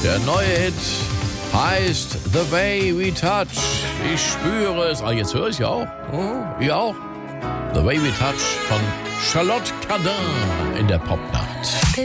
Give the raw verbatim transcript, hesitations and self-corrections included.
Der neue Hit heißt The Way We Touch. Ich spüre es. Ah, jetzt höre ich ja auch. Oh, ihr auch? The Way We Touch von Charlotte Cardin in der Popnacht.